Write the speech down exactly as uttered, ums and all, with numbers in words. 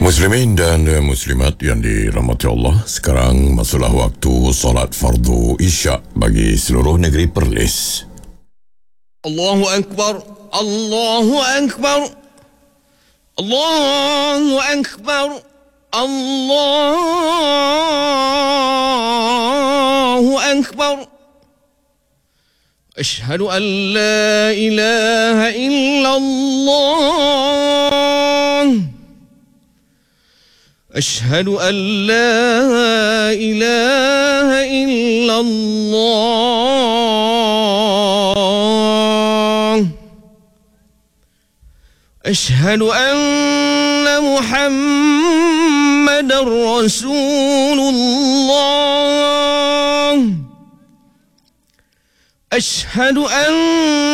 Muslimin dan muslimat yang dirahmati Allah, sekarang masuklah waktu solat fardu Isyak bagi seluruh negeri Perlis. Allahu Akbar, Allahu Akbar, Allahu Akbar, Allahu Akbar. Ashhadu an la ilaha illallah. أشهد أن لا إله إلا الله. أشهد أن محمدا رسول الله. أشهد أن